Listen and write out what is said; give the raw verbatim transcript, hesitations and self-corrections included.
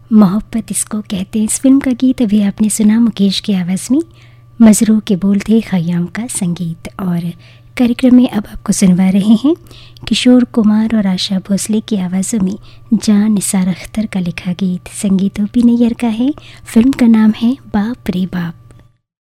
मोहब्बत इसको कहते हैं। इस फिल्म का गीत अभी आपने सुना मुकेश की आवाज़ में, मजरू के बोल थे, खयाम का संगीत। और कार्यक्रम में अब आपको सुनवा रहे हैं किशोर कुमार और आशा भोसले की आवाज़ों में जान निसार अख्तर का लिखा गीत। संगीत ओ पी नैयर का है। फिल्म का नाम है बाप रे बाप।